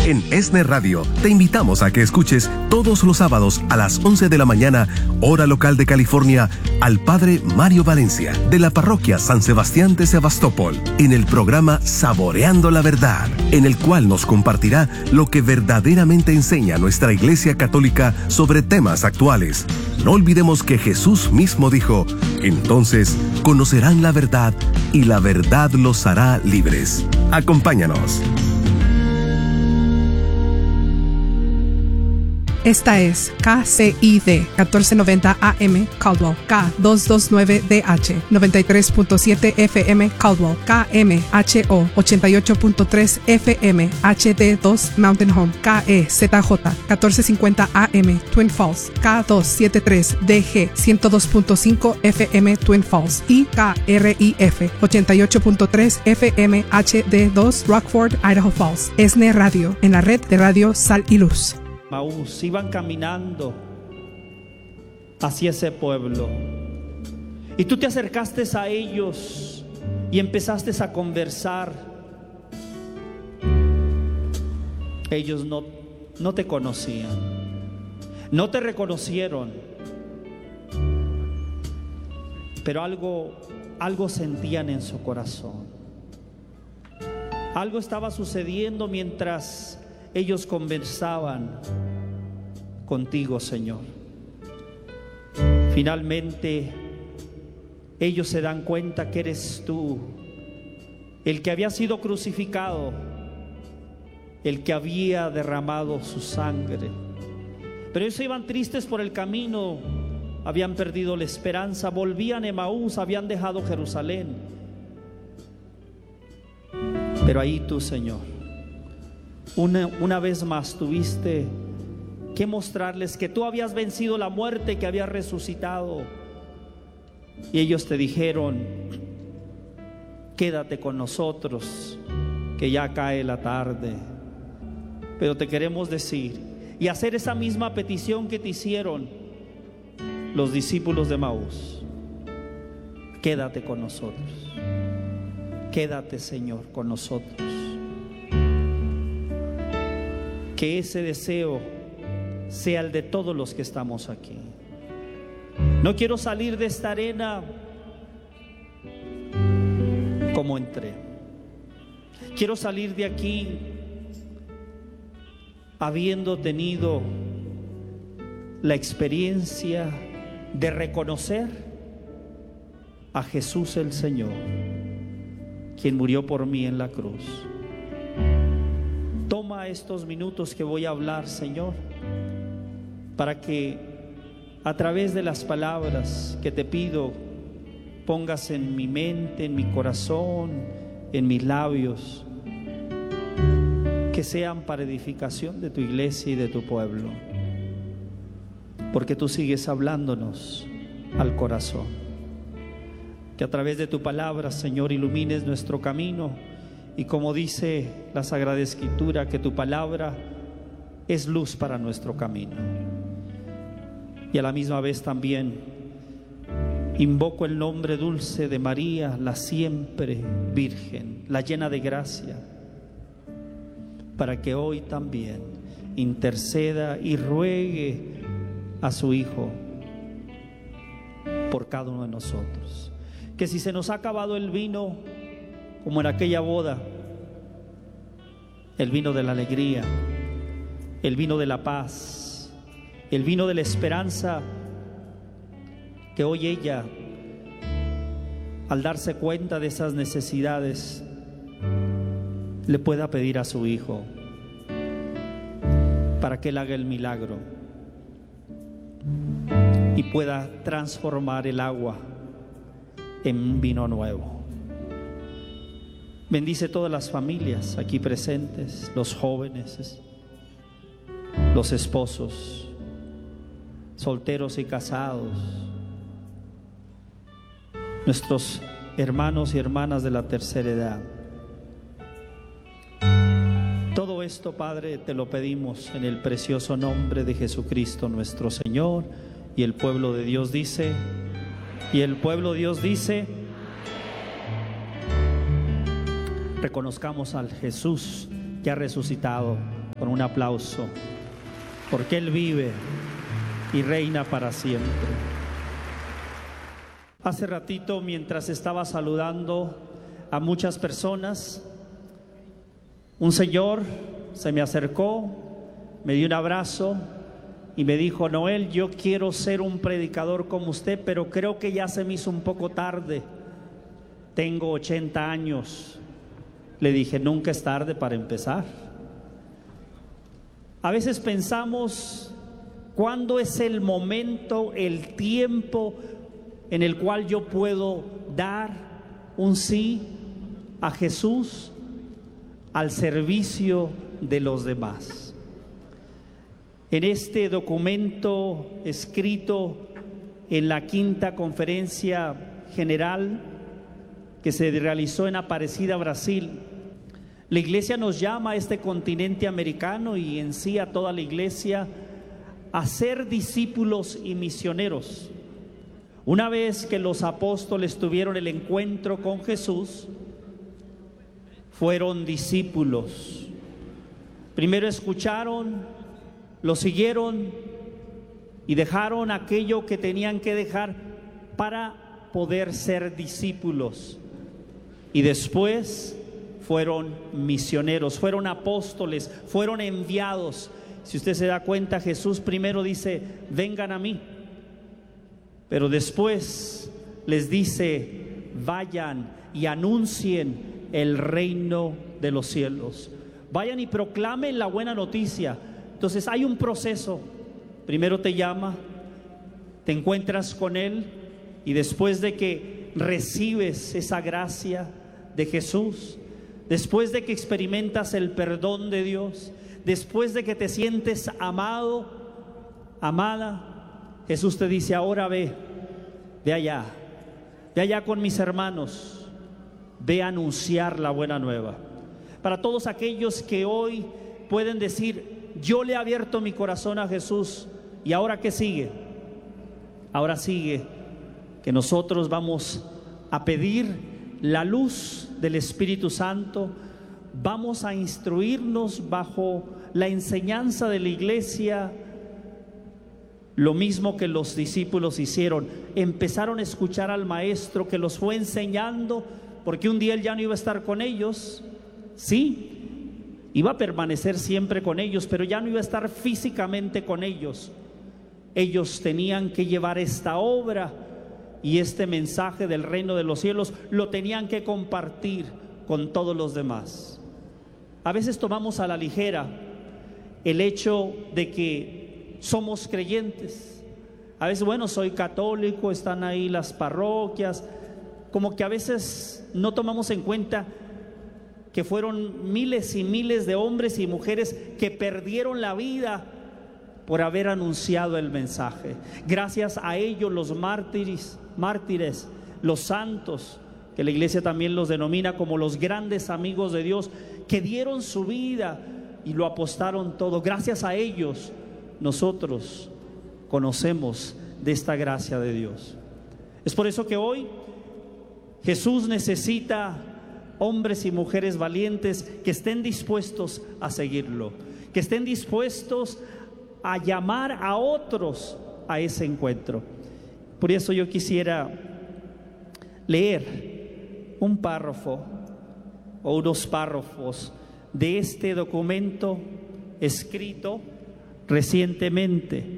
En ESNE Radio te invitamos a que escuches todos los sábados a las 11 de la mañana, hora local de California, al Padre Mario Valencia, de la Parroquia San Sebastián de Sebastopol, en el programa Saboreando la Verdad, en el cual nos compartirá lo que verdaderamente enseña nuestra Iglesia Católica sobre temas actuales. No olvidemos que Jesús mismo dijo: entonces conocerán la verdad y la verdad los hará libres. Acompáñanos. Esta es KCID 1490 AM Caldwell, K229DH 93.7 FM Caldwell, KMHO 88.3 FM HD2 Mountain Home, KEZJ 1450 AM Twin Falls, K273DG 102.5 FM Twin Falls y KRIF 88.3 FM HD2 Rockford, Idaho Falls. ESNE Radio, en la red de radio Sal y Luz. Maús, iban caminando hacia ese pueblo y tú te acercaste a ellos y empezaste a conversar. Ellos no te conocían, no te reconocieron, pero algo sentían en su corazón. Algo estaba sucediendo mientras ellos conversaban contigo, Señor. Finalmente, ellos se dan cuenta que eres tú, el que había sido crucificado, el que había derramado su sangre. Pero ellos iban tristes por el camino, habían perdido la esperanza, volvían a Emaús, habían dejado Jerusalén. Pero ahí tú, Señor, una vez más tuviste que mostrarles que tú habías vencido la muerte, que habías resucitado. Y ellos te dijeron: quédate con nosotros, que ya cae la tarde. Pero te queremos decir y hacer esa misma petición que te hicieron los discípulos de Emaús: quédate con nosotros. Quédate, Señor, con nosotros. Que ese deseo sea el de todos los que estamos aquí. No quiero salir de esta arena como entré. Quiero salir de aquí habiendo tenido la experiencia de reconocer a Jesús el Señor, quien murió por mí en la cruz. Toma estos minutos que voy a hablar, Señor, para que a través de las palabras que te pido pongas en mi mente, en mi corazón, en mis labios, que sean para edificación de tu iglesia y de tu pueblo, porque tú sigues hablándonos al corazón. Que a través de tu palabra, Señor, ilumines nuestro camino. Y como dice la Sagrada Escritura, que tu palabra es luz para nuestro camino. Y a la misma vez también invoco el nombre dulce de María, la siempre Virgen, la llena de gracia, para que hoy también interceda y ruegue a su Hijo por cada uno de nosotros. Que si se nos ha acabado el vino, como en aquella boda, el vino de la alegría, el vino de la paz, el vino de la esperanza, que hoy ella, al darse cuenta de esas necesidades, le pueda pedir a su Hijo para que Él haga el milagro y pueda transformar el agua en vino nuevo. Bendice todas las familias aquí presentes, los jóvenes, los esposos, solteros y casados, nuestros hermanos y hermanas de la tercera edad. Todo esto, Padre, te lo pedimos en el precioso nombre de Jesucristo nuestro Señor. Y el pueblo de Dios dice, reconozcamos al Jesús que ha resucitado con un aplauso, porque Él vive y reina para siempre. Hace ratito, mientras estaba saludando a muchas personas, un señor se me acercó, me dio un abrazo y me dijo: Noel, yo quiero ser un predicador como usted, pero creo que ya se me hizo un poco tarde. Tengo 80 años. Le dije: nunca es tarde para empezar. A veces pensamos, ¿cuándo es el momento, el tiempo en el cual yo puedo dar un sí a Jesús al servicio de los demás? En este documento escrito en la 5ª Conferencia General que se realizó en Aparecida, Brasil, la iglesia nos llama a este continente americano y en sí a toda la iglesia a ser discípulos y misioneros. Una vez que los apóstoles tuvieron el encuentro con Jesús, fueron discípulos. Primero escucharon, lo siguieron y dejaron aquello que tenían que dejar para poder ser discípulos. Y después fueron misioneros, fueron apóstoles, fueron enviados. Si usted se da cuenta, Jesús primero dice: vengan a mí, pero después les dice: vayan y anuncien el reino de los cielos, vayan y proclamen la buena noticia. Entonces hay un proceso. Primero te llama, te encuentras con Él, y después de que recibes esa gracia de Jesús, después de que experimentas el perdón de Dios, después de que te sientes amado, amada, Jesús te dice: ahora ve allá con mis hermanos, ve a anunciar la buena nueva. Para todos aquellos que hoy pueden decir: yo le he abierto mi corazón a Jesús, ¿y ahora qué sigue? Ahora sigue que nosotros vamos a pedir la luz del Espíritu Santo, vamos a instruirnos bajo la enseñanza de la iglesia, lo mismo que los discípulos hicieron. Empezaron a escuchar al Maestro que los fue enseñando, porque un día Él ya no iba a estar con ellos. Sí, iba a permanecer siempre con ellos, pero ya no iba a estar físicamente con ellos. Ellos tenían que llevar esta obra y este mensaje del reino de los cielos, lo tenían que compartir con todos los demás. A veces tomamos a la ligera el hecho de que somos creyentes. A veces, bueno, soy católico, están ahí las parroquias, como que a veces no tomamos en cuenta que fueron miles y miles de hombres y mujeres que perdieron la vida por haber anunciado el mensaje. Gracias a ellos, los mártires, los santos, que la iglesia también los denomina como los grandes amigos de Dios, que dieron su vida y lo apostaron todo. Gracias a ellos nosotros conocemos de esta gracia de Dios. Es por eso que hoy Jesús necesita hombres y mujeres valientes que estén dispuestos a seguirlo, que estén dispuestos a llamar a otros a ese encuentro. Por eso yo quisiera leer un párrafo o unos párrafos de este documento escrito recientemente.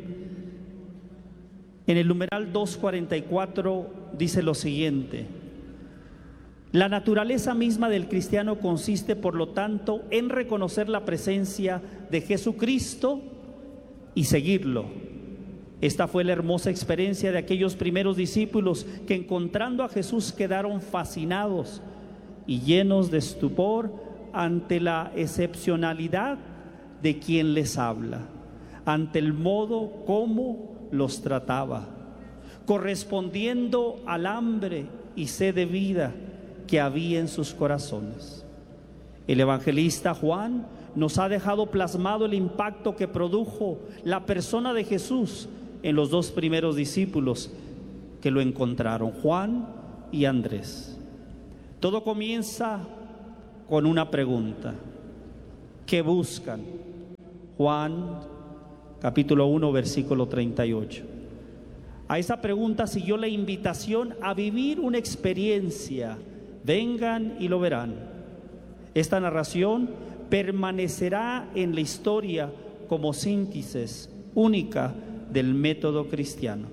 En el numeral 244 dice lo siguiente: la naturaleza misma del cristiano consiste, por lo tanto, en reconocer la presencia de Jesucristo y seguirlo. Esta fue la hermosa experiencia de aquellos primeros discípulos que, encontrando a Jesús, quedaron fascinados y llenos de estupor ante la excepcionalidad de quien les habla, ante el modo como los trataba, correspondiendo al hambre y sed de vida que había en sus corazones. El evangelista Juan nos ha dejado plasmado el impacto que produjo la persona de Jesús en los dos primeros discípulos que lo encontraron, Juan y Andrés. Todo comienza con una pregunta: ¿qué buscan? Juan capítulo 1, versículo 38. A esa pregunta siguió la invitación a vivir una experiencia. Vengan y lo verán. Esta narración permanecerá en la historia como síntesis única del método cristiano.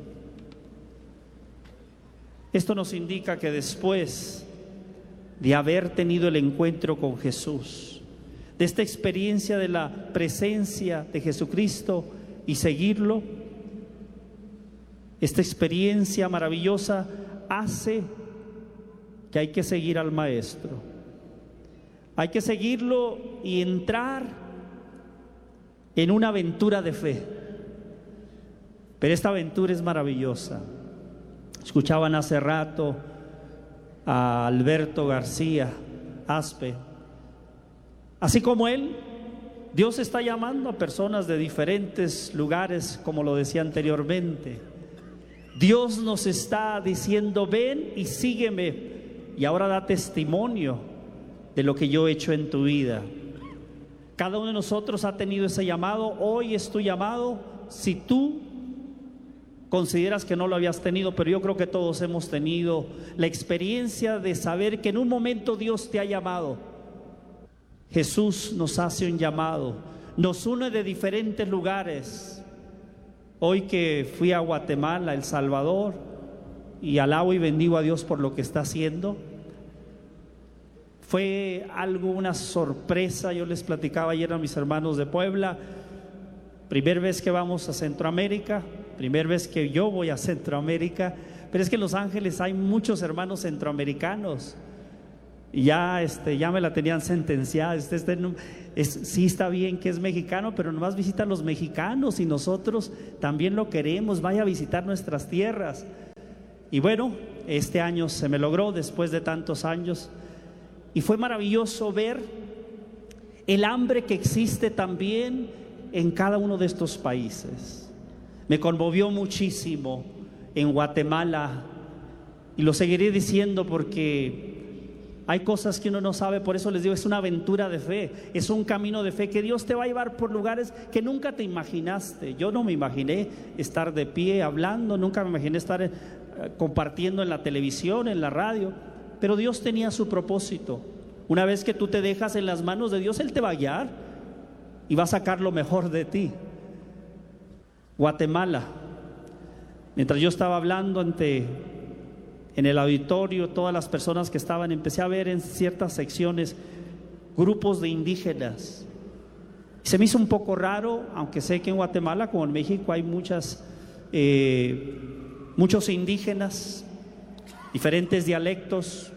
Esto nos indica que después de haber tenido el encuentro con Jesús, de esta experiencia de la presencia de Jesucristo y seguirlo, esta experiencia maravillosa hace que hay que seguir al Maestro. Hay que seguirlo y entrar en una aventura de fe. Pero esta aventura es maravillosa. Escuchaban hace rato a Alberto García Aspe. Así como él, Dios está llamando a personas de diferentes lugares, como lo decía anteriormente. Dios nos está diciendo: ven y sígueme, y ahora da testimonio de lo que yo he hecho en tu vida. Cada uno de nosotros ha tenido ese llamado. Hoy es tu llamado, si tú consideras que no lo habías tenido, pero yo creo que todos hemos tenido la experiencia de saber que en un momento Dios te ha llamado. Jesús nos hace un llamado, nos une de diferentes lugares. Hoy que fui a Guatemala, El Salvador, y alabo y bendigo a Dios por lo que está haciendo, fue algo, una sorpresa. Yo les platicaba ayer a mis hermanos de Puebla, primera vez que vamos a Centroamérica, primera vez que yo voy a Centroamérica, pero es que en Los Ángeles hay muchos hermanos centroamericanos, y ya me la tenían sentenciada. Sí está bien que es mexicano, pero nomás visita a los mexicanos, y nosotros también lo queremos, vaya a visitar nuestras tierras. Y bueno, este año se me logró después de tantos años, y fue maravilloso ver el hambre que existe también en cada uno de estos países. Me conmovió muchísimo en Guatemala, y lo seguiré diciendo porque hay cosas que uno no sabe. Por eso les digo, es una aventura de fe, es un camino de fe que Dios te va a llevar por lugares que nunca te imaginaste. Yo no me imaginé estar de pie hablando, nunca me imaginé estar compartiendo en la televisión, en la radio, pero Dios tenía su propósito. Una vez que tú te dejas en las manos de Dios, Él te va a guiar y va a sacar lo mejor de ti. Guatemala, mientras yo estaba hablando en el auditorio, todas las personas que estaban, empecé a ver en ciertas secciones grupos de indígenas. Se me hizo un poco raro, aunque sé que en Guatemala, como en México, hay muchos indígenas, diferentes dialectos.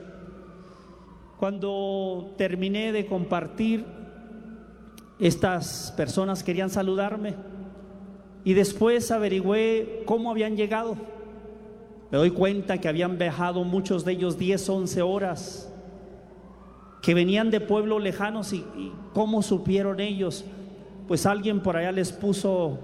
Cuando terminé de compartir, estas personas querían saludarme, y después averigüé cómo habían llegado. Me doy cuenta que habían viajado muchos de ellos 10, 11 horas, que venían de pueblos lejanos. ¿Y cómo supieron ellos? Pues alguien por allá les puso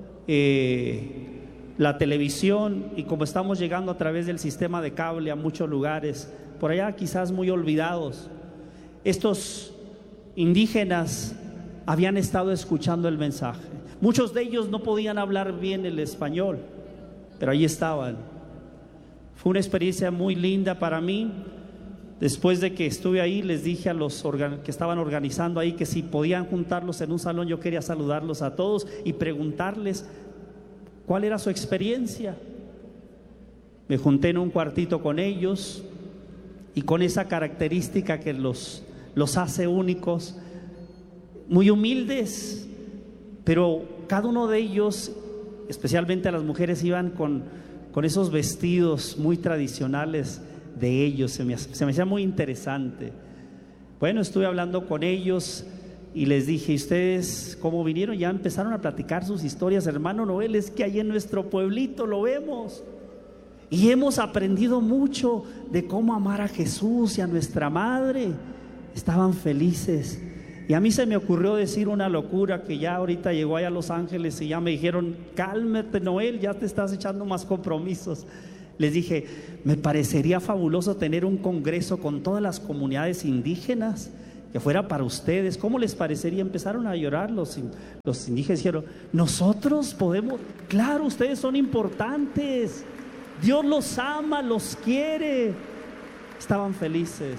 la televisión, y como estamos llegando a través del sistema de cable a muchos lugares, por allá quizás muy olvidados, estos indígenas habían estado escuchando el mensaje. Muchos de ellos no podían hablar bien el español, pero ahí estaban. Fue una experiencia muy linda para mí. Después de que estuve ahí, les dije a los que estaban organizando ahí que si podían juntarlos en un salón, yo quería saludarlos a todos y preguntarles cuál era su experiencia. Me junté en un cuartito con ellos, y con esa característica que los hace únicos, muy humildes, pero cada uno de ellos, especialmente las mujeres, iban con esos vestidos muy tradicionales de ellos. Se me hacía muy interesante. Bueno, estuve hablando con ellos y les dije: ¿y ustedes cómo vinieron? Ya empezaron a platicar sus historias. Hermano Noel, es que ahí en nuestro pueblito lo vemos y hemos aprendido mucho de cómo amar a Jesús y a nuestra madre. Estaban felices. Y a mí se me ocurrió decir una locura, que ya ahorita llegó allá a Los Ángeles y ya me dijeron: cálmate, Noel, ya te estás echando más compromisos. Les dije: me parecería fabuloso tener un congreso con todas las comunidades indígenas que fuera para ustedes. ¿Cómo les parecería? Empezaron a llorar los indígenas. Dijeron, nosotros podemos, claro, ustedes son importantes, Dios los ama, los quiere. Estaban felices.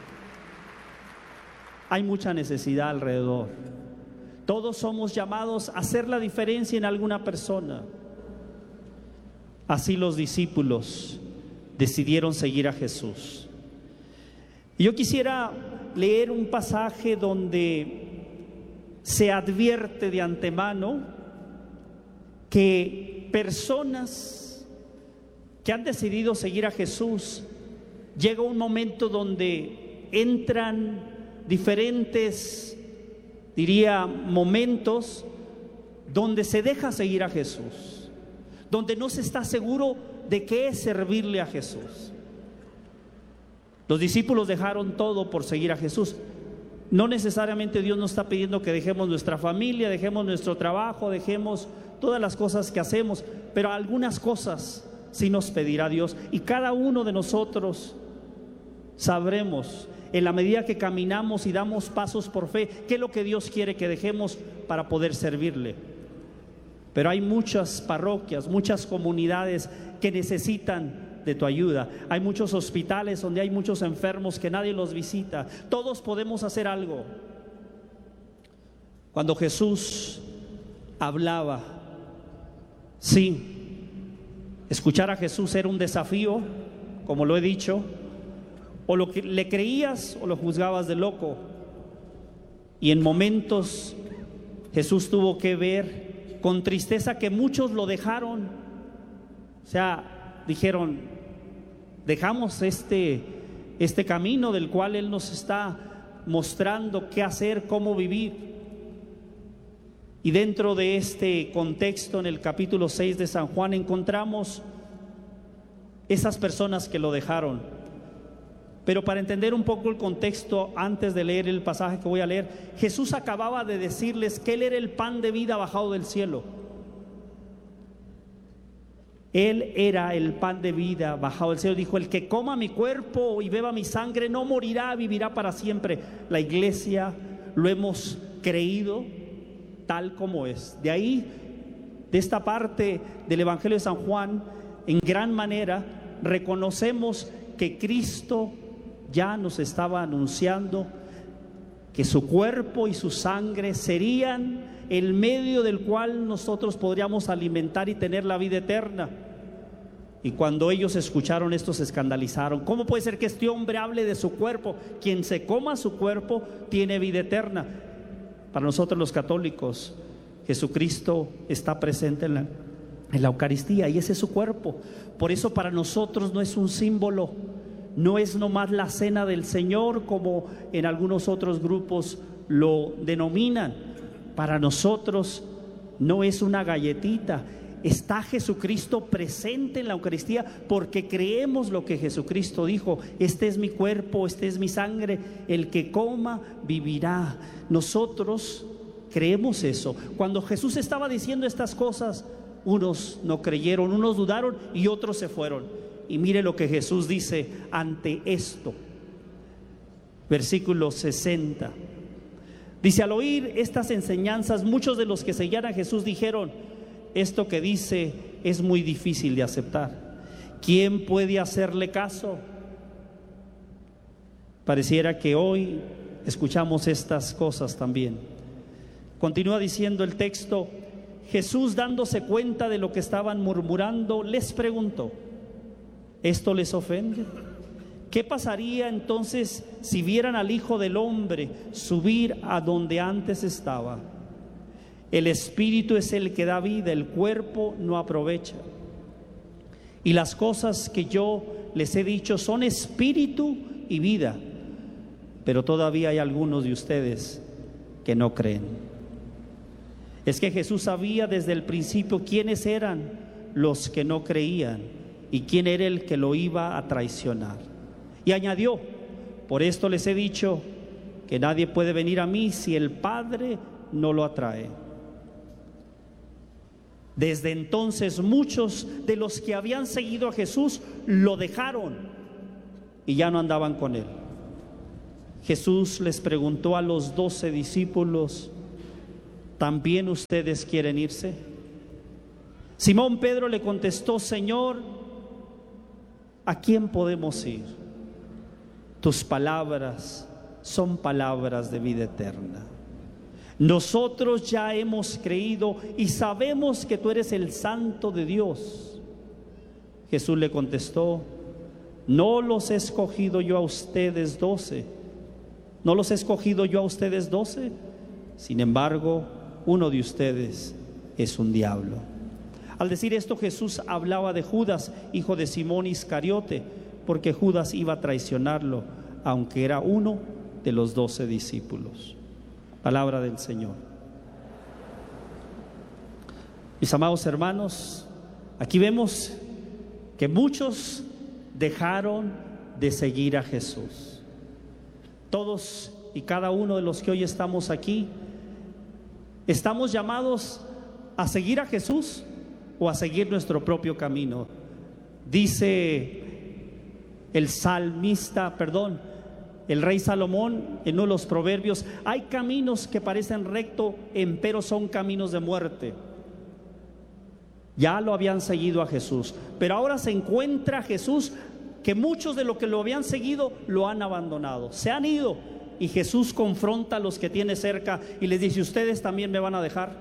Hay mucha necesidad alrededor. Todos somos llamados a hacer la diferencia en alguna persona. Así los discípulos decidieron seguir a Jesús. Y yo quisiera leer un pasaje donde se advierte de antemano que personas que han decidido seguir a Jesús, llega un momento donde entran diferentes, diría, momentos donde se deja seguir a Jesús, donde no se está seguro de qué es servirle a Jesús. Los discípulos dejaron todo por seguir a Jesús. No necesariamente Dios nos está pidiendo que dejemos nuestra familia, dejemos nuestro trabajo, dejemos todas las cosas que hacemos, pero algunas cosas sí nos pedirá Dios, y cada uno de nosotros sabremos en la medida que caminamos y damos pasos por fe qué es lo que Dios quiere que dejemos para poder servirle. Pero hay muchas parroquias, muchas comunidades que necesitan de tu ayuda. Hay muchos hospitales donde hay muchos enfermos que nadie los visita. Todos podemos hacer algo. Cuando Jesús hablaba, sí, escuchar a Jesús era un desafío, como lo he dicho. O lo que le creías o lo juzgabas de loco. Y en momentos Jesús tuvo que ver con tristeza que muchos lo dejaron. O sea, dijeron, dejamos este camino del cual Él nos está mostrando qué hacer, cómo vivir. Y dentro de este contexto, en el capítulo 6 de San Juan, encontramos esas personas que lo dejaron. Pero para entender un poco el contexto, antes de leer el pasaje que voy a leer, Jesús acababa de decirles que Él era el pan de vida bajado del cielo. Él era el pan de vida bajado del cielo. Dijo, el que coma mi cuerpo y beba mi sangre no morirá, vivirá para siempre. La iglesia lo hemos creído tal como es. De ahí, de esta parte del Evangelio de San Juan, en gran manera reconocemos que Cristo ya nos estaba anunciando que su cuerpo y su sangre serían el medio del cual nosotros podríamos alimentar y tener la vida eterna. Y cuando ellos escucharon esto se escandalizaron. ¿Cómo puede ser que este hombre hable de su cuerpo? Quien se coma su cuerpo tiene vida eterna. Para nosotros los católicos, Jesucristo está presente en la Eucaristía y ese es su cuerpo. Por eso para nosotros no es un símbolo, no es nomás la cena del Señor como en algunos otros grupos lo denominan. Para nosotros no es una galletita, está Jesucristo presente en la Eucaristía porque creemos lo que Jesucristo dijo: este es mi cuerpo, este es mi sangre, el que coma vivirá. Nosotros creemos eso. Cuando Jesús estaba diciendo estas cosas, unos no creyeron, unos dudaron y otros se fueron. Y mire lo que Jesús dice ante esto. Versículo 60. Dice: al oír estas enseñanzas, muchos de los que seguían a Jesús dijeron: esto que dice es muy difícil de aceptar. ¿Quién puede hacerle caso? Pareciera que hoy escuchamos estas cosas también. Continúa diciendo el texto: Jesús, dándose cuenta de lo que estaban murmurando, les preguntó: ¿esto les ofende? ¿Qué pasaría entonces si vieran al Hijo del Hombre subir a donde antes estaba? El Espíritu es el que da vida, el cuerpo no aprovecha. Y las cosas que yo les he dicho son espíritu y vida, pero todavía hay algunos de ustedes que no creen. Es que Jesús sabía desde el principio quiénes eran los que no creían y quién era el que lo iba a traicionar. Y añadió: por esto les he dicho que nadie puede venir a mí si el Padre no lo atrae. Desde entonces muchos de los que habían seguido a Jesús lo dejaron y ya no andaban con él. Jesús les preguntó a los 12 discípulos: ¿también ustedes quieren irse? Simón Pedro le contestó: Señor, ¿a quién podemos ir? Tus palabras son palabras de vida eterna. Nosotros ya hemos creído y sabemos que tú eres el Santo de Dios. Jesús le contestó: no los he escogido yo a ustedes 12. ¿No los he escogido yo a ustedes 12? Sin embargo, uno de ustedes es un diablo. Al decir esto, Jesús hablaba de Judas, hijo de Simón Iscariote, porque Judas iba a traicionarlo, aunque era uno de los 12 discípulos. Palabra del Señor. Mis amados hermanos, aquí vemos que muchos dejaron de seguir a Jesús. Todos y cada uno de los que hoy estamos aquí, ¿estamos llamados a seguir a Jesús o a seguir nuestro propio camino? Dice el rey Salomón en uno de los proverbios: hay caminos que parecen rectos, empero son caminos de muerte. Ya lo habían seguido a Jesús, pero ahora se encuentra Jesús que muchos de los que lo habían seguido lo han abandonado, se han ido, y Jesús confronta a los que tiene cerca y les dice: ¿ustedes también me van a dejar?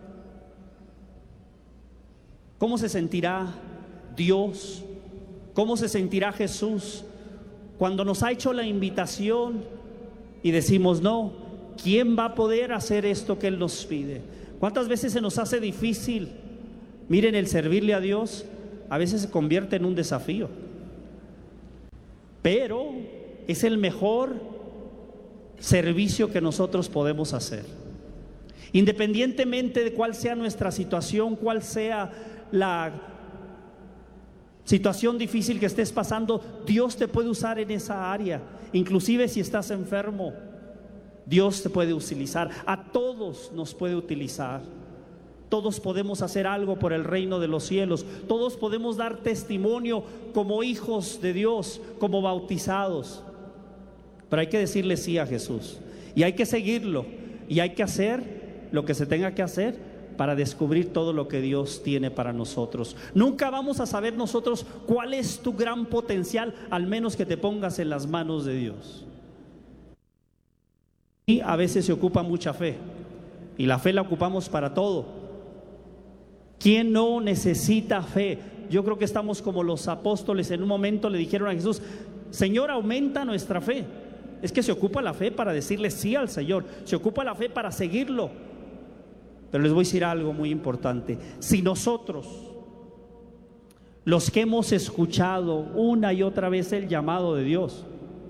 ¿Cómo se sentirá Dios? ¿Cómo se sentirá Jesús cuando nos ha hecho la invitación y decimos no? ¿Quién va a poder hacer esto que Él nos pide? ¿Cuántas veces se nos hace difícil? Miren, el servirle a Dios a veces se convierte en un desafío, pero es el mejor servicio que nosotros podemos hacer. Independientemente de cuál sea nuestra situación, cuál sea la situación difícil que estés pasando, Dios te puede usar en esa área. Inclusive si estás enfermo, Dios te puede utilizar. A todos nos puede utilizar. Todos podemos hacer algo por el reino de los cielos. Todos podemos dar testimonio como hijos de Dios, como bautizados. Pero hay que decirle sí a Jesús, y hay que seguirlo, y hay que hacer lo que se tenga que hacer para descubrir todo lo que Dios tiene para nosotros. Nunca vamos a saber nosotros cuál es tu gran potencial, al menos que te pongas en las manos de Dios. Y a veces se ocupa mucha fe, y la fe la ocupamos para todo. ¿Quién no necesita fe? Yo creo que estamos como los apóstoles. En un momento le dijeron a Jesús: Señor, aumenta nuestra fe. Es que se ocupa la fe para decirle sí al Señor, se ocupa la fe para seguirlo. Pero les voy a decir algo muy importante: si nosotros, los que hemos escuchado una y otra vez el llamado de Dios,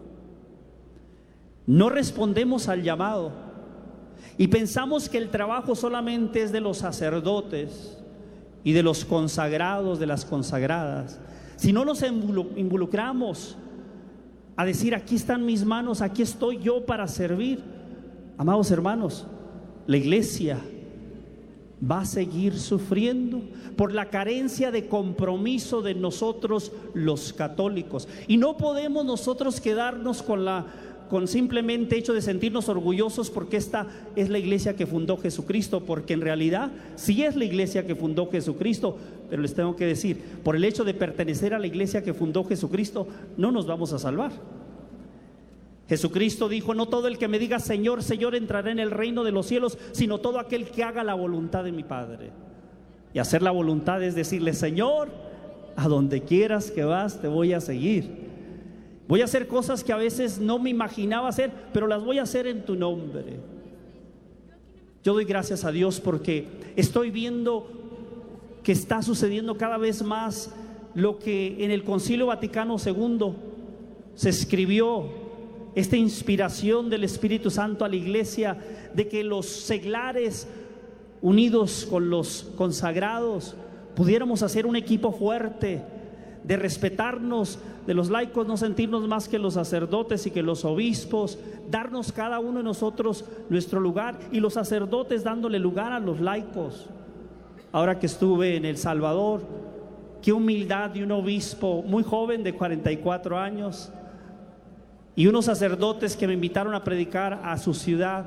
no respondemos al llamado y pensamos que el trabajo solamente es de los sacerdotes y de los consagrados, de las consagradas, si no nos involucramos a decir: aquí están mis manos, aquí estoy yo para servir, amados hermanos, la iglesia va a seguir sufriendo por la carencia de compromiso de nosotros los católicos. Y no podemos nosotros quedarnos con simplemente hecho de sentirnos orgullosos porque esta es la iglesia que fundó Jesucristo, porque en realidad sí es la iglesia que fundó Jesucristo. Pero les tengo que decir, por el hecho de pertenecer a la iglesia que fundó Jesucristo, no nos vamos a salvar. Jesucristo dijo: no todo el que me diga Señor, Señor entrará en el reino de los cielos, sino todo aquel que haga la voluntad de mi Padre. Y hacer la voluntad es decirle: Señor, a donde quieras que vas te voy a seguir. Voy a hacer cosas que a veces no me imaginaba hacer, pero las voy a hacer en tu nombre. Yo doy gracias a Dios porque estoy viendo que está sucediendo cada vez más lo que en el Concilio Vaticano II se escribió, esta inspiración del Espíritu Santo a la iglesia, de que los seglares unidos con los consagrados pudiéramos hacer un equipo fuerte, de respetarnos, de los laicos no sentirnos más que los sacerdotes y que los obispos, darnos cada uno de nosotros nuestro lugar, y los sacerdotes dándole lugar a los laicos. Ahora que estuve en El Salvador, qué humildad de un obispo muy joven de 44 años, y unos sacerdotes que me invitaron a predicar a su ciudad.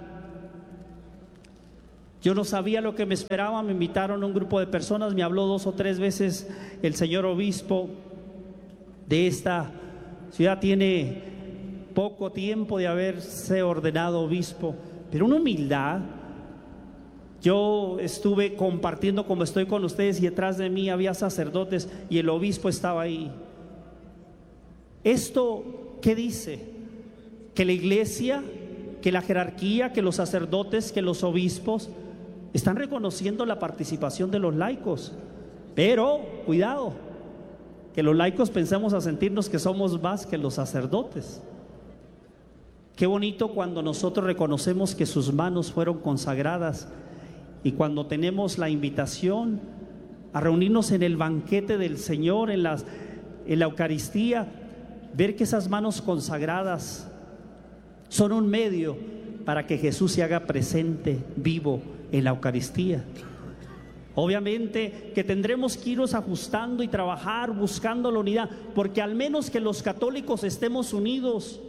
Yo no sabía lo que me esperaba, me invitaron a un grupo de personas, me habló 2 o 3 veces el señor obispo de esta ciudad. Tiene poco tiempo de haberse ordenado obispo, pero una humildad. Yo estuve compartiendo como estoy con ustedes y detrás de mí había sacerdotes y el obispo estaba ahí. ¿Esto qué dice? Que la iglesia, que la jerarquía, que los sacerdotes, que los obispos están reconociendo la participación de los laicos. Pero, cuidado, que los laicos pensemos a sentirnos que somos más que los sacerdotes. Qué bonito cuando nosotros reconocemos que sus manos fueron consagradas y cuando tenemos la invitación a reunirnos en el banquete del Señor, en la Eucaristía, ver que esas manos consagradas son un medio para que Jesús se haga presente, vivo en la Eucaristía. Obviamente que tendremos que irnos ajustando y trabajar buscando la unidad, porque al menos que los católicos estemos unidos,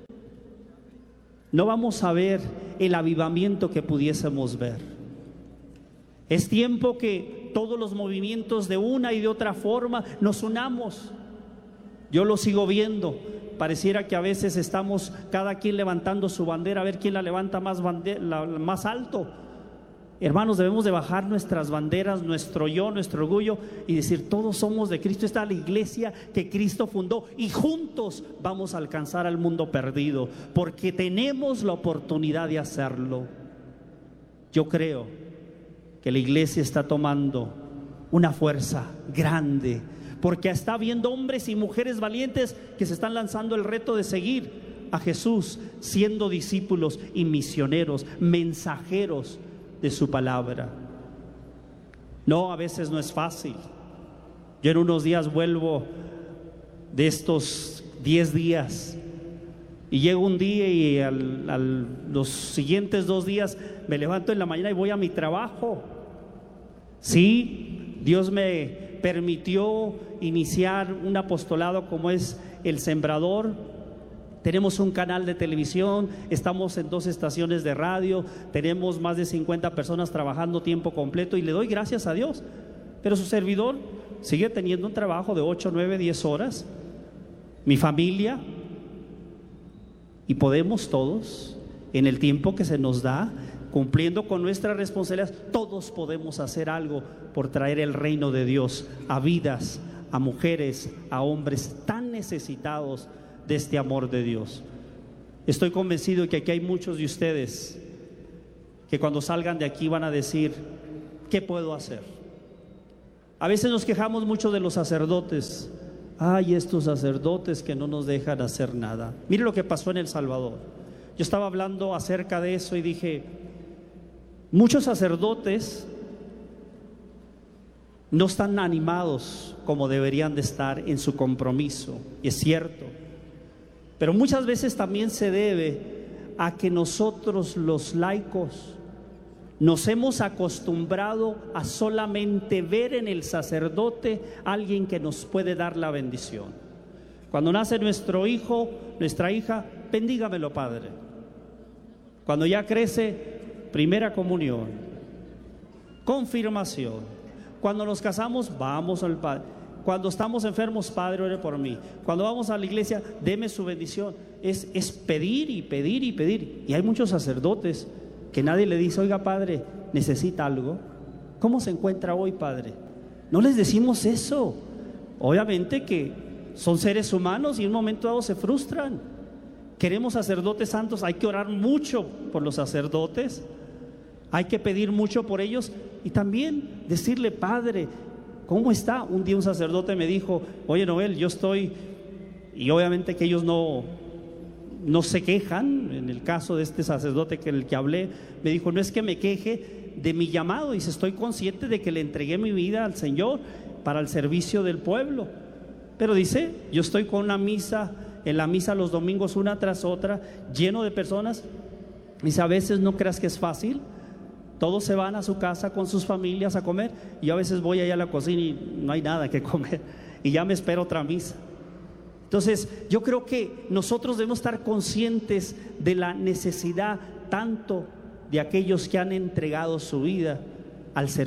no vamos a ver el avivamiento que pudiésemos ver. Es tiempo que todos los movimientos de una y de otra forma nos unamos. Yo lo sigo viendo. Pareciera que a veces estamos cada quien levantando su bandera, a ver quién la levanta más alto. Hermanos, debemos de bajar nuestras banderas, nuestro yo, nuestro orgullo y decir: todos somos de Cristo. Esta es la iglesia que Cristo fundó y juntos vamos a alcanzar al mundo perdido, porque tenemos la oportunidad de hacerlo. Yo creo que la iglesia está tomando una fuerza grande, porque está habiendo hombres y mujeres valientes que se están lanzando el reto de seguir a Jesús, siendo discípulos y misioneros, mensajeros de su palabra. No, a veces no es fácil. Yo en unos días vuelvo de estos 10 días y llego un día y los siguientes 2 días me levanto en la mañana y voy a mi trabajo. Sí, Dios me permitió iniciar un apostolado como es El Sembrador. Tenemos un canal de televisión, estamos en 2 estaciones de radio, tenemos más de 50 personas trabajando tiempo completo y le doy gracias a Dios. Pero su servidor sigue teniendo un trabajo de 8, 9, 10 horas, mi familia, y podemos todos, en el tiempo que se nos da, cumpliendo con nuestras responsabilidades, todos podemos hacer algo por traer el reino de Dios a vidas, a mujeres, a hombres tan necesitados de este amor de Dios. Estoy convencido de que aquí hay muchos de ustedes que cuando salgan de aquí van a decir: ¿qué puedo hacer? A veces nos quejamos mucho de los sacerdotes. Ay, estos sacerdotes que no nos dejan hacer nada. Mire lo que pasó en El Salvador. Yo estaba hablando acerca de eso y dije: muchos sacerdotes no están animados como deberían de estar en su compromiso, y es cierto. Pero muchas veces también se debe a que nosotros los laicos nos hemos acostumbrado a solamente ver en el sacerdote alguien que nos puede dar la bendición. Cuando nace nuestro hijo, nuestra hija, bendígamelo, Padre. Cuando ya crece, primera comunión, confirmación. Cuando nos casamos, vamos al Padre. Cuando estamos enfermos, Padre, ore por mí. Cuando vamos a la iglesia, deme su bendición. Es pedir y pedir y pedir. Y hay muchos sacerdotes que nadie le dice: oiga, Padre, ¿necesita algo? ¿Cómo se encuentra hoy, Padre? No les decimos eso. Obviamente que son seres humanos y en un momento dado se frustran. Queremos sacerdotes santos, hay que orar mucho por los sacerdotes, hay que pedir mucho por ellos y también decirle: Padre, ¿cómo está? Un día un sacerdote me dijo: oye, Noel, yo estoy... Y obviamente que ellos no se quejan. En el caso de este sacerdote que el que hablé, me dijo: no es que me queje de mi llamado, dice, estoy consciente de que le entregué mi vida al Señor para el servicio del pueblo, pero dice, yo estoy con una misa, en la misa los domingos una tras otra, lleno de personas. Dice: a veces no creas que es fácil. Todos se van a su casa con sus familias a comer y yo a veces voy allá a la cocina y no hay nada que comer y ya me espero otra misa. Entonces, yo creo que nosotros debemos estar conscientes de la necesidad tanto de aquellos que han entregado su vida al servicio